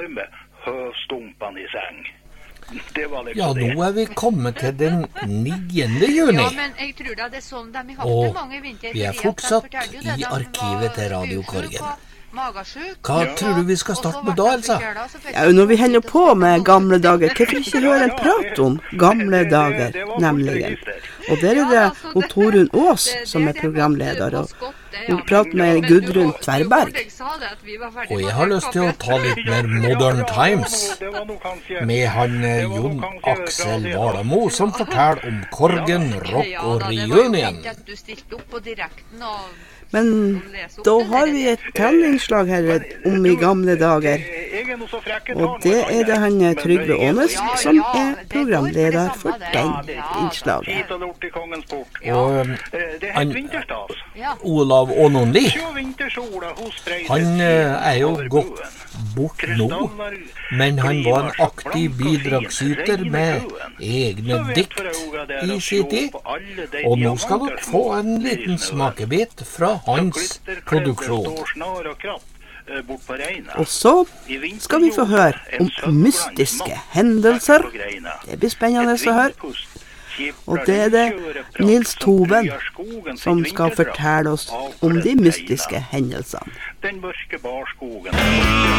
med høvstumpene I seng. Det var liksom Ja, nå vi kommet til den 9. juni. Ja, men jeg tror da det sånn de har hatt det mange vinter. Vi fortsatt I arkivet til Radio Korgen. Hva tror du vi skal starte med da, Elsa? Ja, når vi hender på med gamle dager, hvorfor ikke høre en prat om gamle dager, nemlig? Og der det og Torunn Ås som programleder, og hun prater med Gudrun Tverberg. Og jeg har lyst til å ta litt mer Modern Times med han Jon Aksel Valamo som forteller om Korgen, rock og reunion. Men da har vi et tellinnslag her om I gamle dager, og det det han Trygve Ånes som programleder for den innslaget. Og han Olav Ånonli, han jo gått bort nå, men han var en aktiv bidragsyter med egne dikt I sin tid, og nå skal dere få en liten smakebit fra hans produksjon. Og så skal vi få høre om mystiske hendelser. Det blir spennende å høre. Og det det Nils Toven som skal fortelle oss om de mystiske hendelsene. Den mørke barskogen